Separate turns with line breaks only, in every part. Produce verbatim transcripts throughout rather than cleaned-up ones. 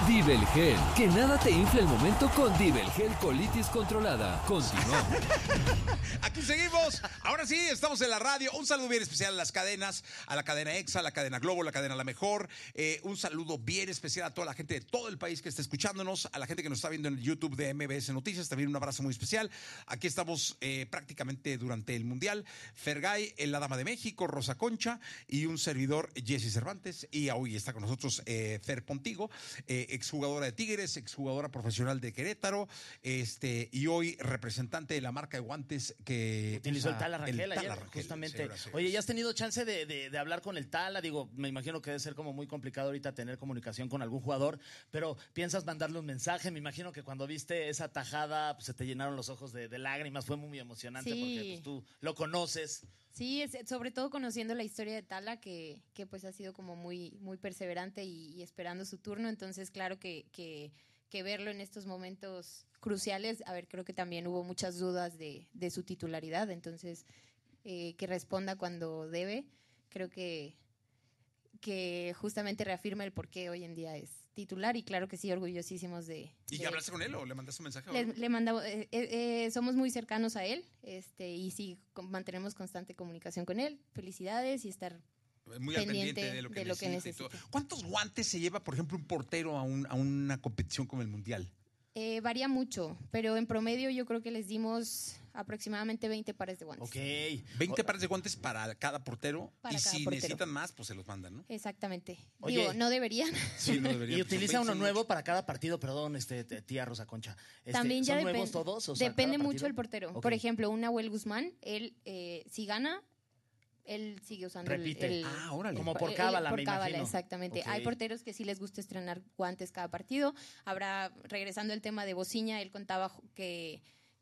Divel Gel. Que nada te infle el momento con Divel Gel Colitis Controlada. Continuamos.
Aquí seguimos. Ahora sí, estamos en la radio. Un saludo bien especial a las cadenas, a la cadena EXA, a la cadena Globo, la cadena La Mejor. Eh, un saludo bien especial a toda la gente de todo el país que está escuchándonos, a la gente que nos está viendo en el YouTube de M B S Noticias. También un abrazo muy especial. Aquí estamos eh, prácticamente durante el Mundial. Fergay, la Dama de México, Rosa Concha y un servidor, Jesse Cervantes. Y hoy está con nosotros eh, Fer Pontigo, eh, exjugadora de Tigres, exjugadora profesional de Querétaro, este, y hoy representante de la marca de guantes que
utilizó el Tala Rangel,
el Tala
ayer,
Rangel,
justamente.
señora, señora.
Oye, ¿ya has tenido chance de, de, de hablar con el Tala? Digo, me imagino que debe ser como muy complicado ahorita tener comunicación con algún jugador, pero ¿piensas mandarle un mensaje? Me imagino que cuando viste esa tajada, pues, se te llenaron los ojos de, de lágrimas, fue muy emocionante, sí, porque pues, tú lo conoces.
Sí, es, sobre todo conociendo la historia de Tala, que, que pues ha sido como muy, muy perseverante y, y esperando su turno, entonces claro que, que, que verlo en estos momentos cruciales, a ver, creo que también hubo muchas dudas de, de su titularidad, entonces eh, que responda cuando debe, creo que, que justamente reafirma el por qué hoy en día es titular y claro que sí, orgullosísimos de...
¿Y
de,
ya hablaste con él o le mandaste un mensaje?
Le, le mandamos, eh, eh, somos muy cercanos a él este, y sí, con, mantenemos constante comunicación con él. Felicidades y estar
muy
pendiente,
al pendiente de lo que,
de lo que
necesite.
necesite.
¿Cuántos guantes se lleva, por ejemplo, un portero a, un, a una competición como el Mundial?
Eh, varía mucho, pero en promedio yo creo que les dimos aproximadamente veinte pares de guantes.
Ok.
veinte pares de guantes para cada portero
para
y
cada
si
portero.
necesitan más, pues se los mandan, ¿no?
Exactamente.
Oye,
Digo, no deberían.
Sí, no deberían.
Y
pues,
utiliza uno
veinte
nuevo para cada partido, perdón, este, tía Rosa Concha. Este,
También ya
¿son
depende,
nuevos todos? O sea,
depende
cada
mucho
partido?
el portero.
Okay.
Por ejemplo, un Nahuel Guzmán, él eh, si gana, él sigue usando
Repite.
el, el
Ah, órale.
Como
el-
por
el-
cábala,
por
me
cábala,
imagino.
exactamente.
Ok.
Hay porteros que sí les gusta estrenar guantes cada partido. Habrá, regresando al tema de Bociña, él contaba que,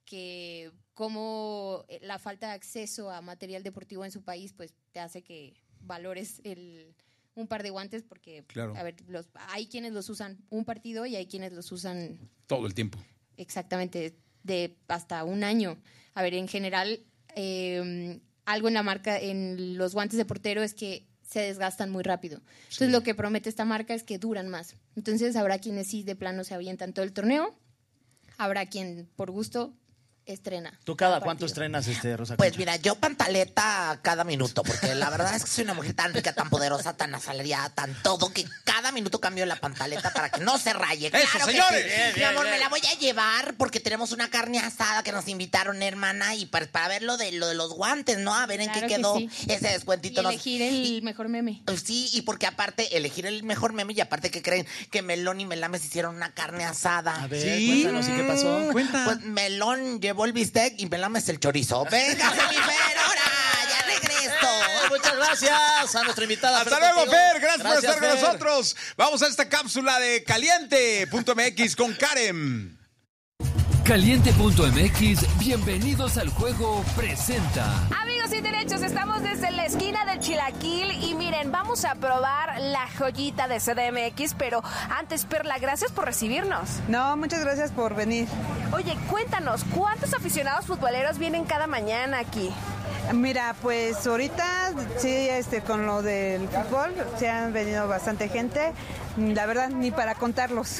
que como la falta de acceso a material deportivo en su país, pues te hace que valores el un par de guantes porque,
claro.
a ver, los, hay quienes los usan un partido y hay quienes los usan
todo el tiempo.
Exactamente, de hasta un año. A ver, en general, eh, algo en la marca, en los guantes de portero es que se desgastan muy rápido. Entonces,
Sí.
lo que promete esta marca es que duran más. Entonces, habrá quienes sí de plano se avientan todo el torneo, habrá quien por gusto estrena.
¿Tú cada
partido.
cuánto estrenas, este, Rosa
Pues
Concha?
mira, yo pantaleta cada minuto, porque la verdad es que soy una mujer tan rica, tan poderosa, tan asalariada, tan todo, que cada minuto cambio la pantaleta para que no se raye.
¡Eso,
¡Claro que
señores!
sí!
Bien,
Mi
bien,
amor,
bien.
me la voy a llevar porque tenemos una carne asada que nos invitaron, hermana, y para, para ver lo de, lo de los guantes, ¿no? A ver en
Claro
qué
que
quedó
sí.
ese
Y
descuentito. nos-
elegir el mejor meme.
Pues sí, y porque aparte, elegir el mejor meme y aparte que creen que Melón y Melames hicieron una carne asada.
A ver,
Sí.
cuéntanos, ¿y qué pasó?
Cuenta.
Pues Melón llevó el bistec y Melames el chorizo. ¡Venga, mi Fer, ahora! ¡Ya regreso!
Eh, muchas gracias a nuestra invitada.
Hasta
Fer
luego,
Contigo.
Fer. Gracias, por estar con
Fer.
nosotros. Vamos a esta cápsula de caliente punto m x con Karen.
Caliente punto m x, bienvenidos al juego, presenta.
Amigos y derechos, estamos desde la esquina del Chilaquil y miren, vamos a probar la joyita de C D M X, pero antes, Perla, gracias por recibirnos.
No, muchas gracias por venir.
Oye, cuéntanos, ¿cuántos aficionados futboleros vienen cada mañana aquí?
Mira, pues ahorita sí, este, con lo del fútbol se han venido bastante gente. La verdad, ni para contarlos.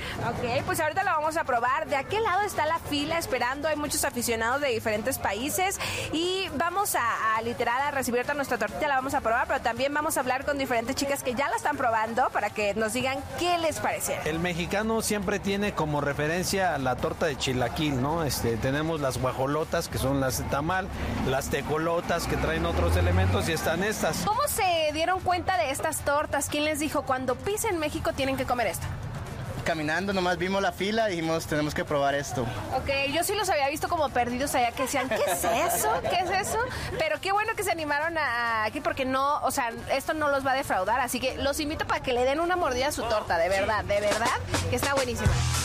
Ok, pues ahorita lo vamos a probar. De aquel lado está la fila esperando, hay muchos aficionados de diferentes países y vamos a, a literal a recibir toda nuestra tortilla, la vamos a probar, pero también vamos a hablar con diferentes chicas que ya la están probando para que nos digan qué les parece.
El mexicano siempre tiene como referencia la torta de chilaquil, ¿no? Este, tenemos las guajolotas, que son las de tamal, las tecolotas, que traen otros elementos, y están estas.
¿Cómo se dieron cuenta de estas tortas? ¿Quién les dijo cuando pisen México tienen que comer esto?
Caminando, nomás vimos la fila y dijimos, tenemos que probar esto.
Ok, yo sí los había visto como perdidos allá que decían, ¿qué es eso? ¿Qué es eso? Pero qué bueno que se animaron a, a aquí porque no, o sea, esto no los va a defraudar, así que los invito para que le den una mordida a su torta, de verdad, de verdad, que está buenísima.